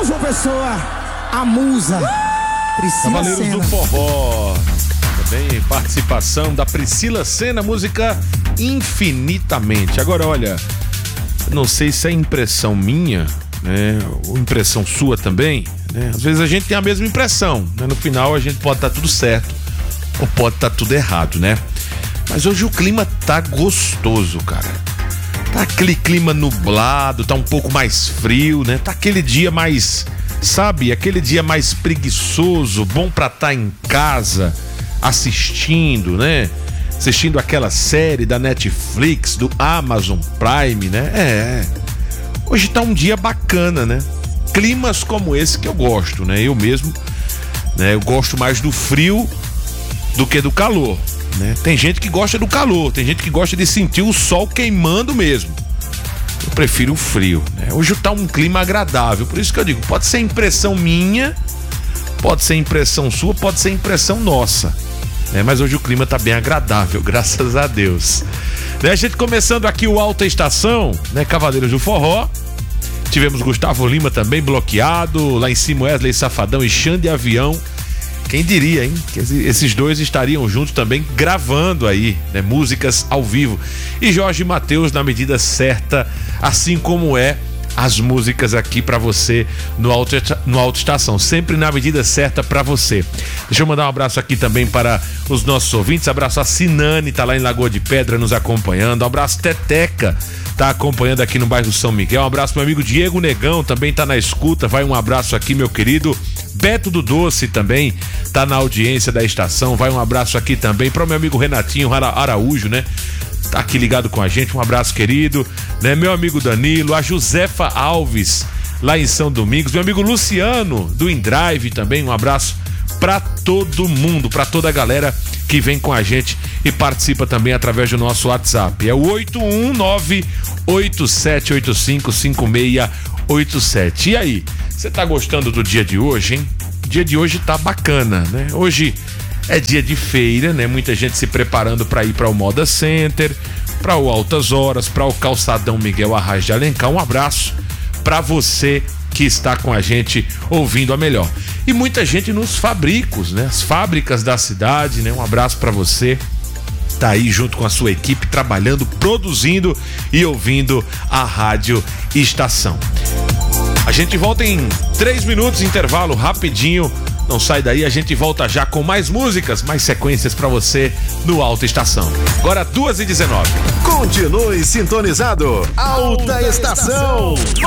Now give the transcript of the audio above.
João Pessoa, a musa Priscila Cavaleiros Sena. do Forró. Também participação da Priscila Sena, música Infinitamente. Agora, olha, não sei se é impressão minha, né, ou impressão sua também, né? Às vezes a gente tem a mesma impressão, né? No final a gente pode estar tudo certo ou pode estar tudo errado, né? Mas hoje o clima tá gostoso, cara. Tá aquele clima nublado, tá um pouco mais frio, né? Tá aquele dia mais, sabe, aquele dia mais preguiçoso, bom pra estar em casa assistindo, né? Assistindo aquela série da Netflix, do Amazon Prime, né? Hoje tá um dia bacana, né? Climas como esse que eu gosto, né? Eu mesmo, né? Eu gosto mais do frio do que do calor, né? Tem gente que gosta do calor, tem gente que gosta de sentir o sol queimando mesmo. Eu prefiro o frio, né? Hoje tá um clima agradável, por isso que eu digo, pode ser impressão minha, pode ser impressão sua, pode ser impressão nossa, né? Mas hoje o clima tá bem agradável, graças a Deus. Né? A gente começando aqui o Alta Estação, né? Cavaleiros do Forró. Tivemos Gustavo Lima também bloqueado, lá em cima Wesley Safadão e Xande Avião. Quem diria, hein? Que esses dois estariam juntos também gravando aí, né? Músicas ao vivo. E Jorge Mateus na medida certa, assim como as músicas aqui pra você no Alta Estação, sempre na medida certa pra você. Deixa eu mandar um abraço aqui também para os nossos ouvintes. Abraço a Sinane, tá lá em Lagoa de Pedra nos acompanhando. Um abraço Teteca, tá acompanhando aqui no bairro São Miguel. Um abraço pro meu amigo Diego Negão, também tá na escuta. Vai um abraço aqui, meu querido Beto do Doce também tá na audiência da estação. Vai um abraço aqui também para o meu amigo Renatinho Araújo, né? Tá aqui ligado com a gente. Um abraço, querido, né? Meu amigo Danilo, a Josefa Alves lá em São Domingos, meu amigo Luciano do InDrive também. Um abraço para todo mundo, para toda a galera que vem com a gente e participa também através do nosso WhatsApp. É o 819-8785-5687. E aí, você tá gostando do dia de hoje, hein? O dia de hoje tá bacana, né? Hoje é dia de feira, né? Muita gente se preparando para ir para o Moda Center, para o Altas Horas, para o Calçadão Miguel Arraes de Alencar. Um abraço para você que está com a gente ouvindo a melhor. E muita gente nos fabricos, né? As fábricas da cidade, né? Um abraço para você. Tá aí junto com a sua equipe, trabalhando, produzindo e ouvindo a Rádio Estação. A gente volta em 3 minutos, intervalo rapidinho. Não sai daí, a gente volta já com mais músicas, mais sequências pra você no Alta Estação. Agora 2h19. Continue sintonizado. Alta Estação.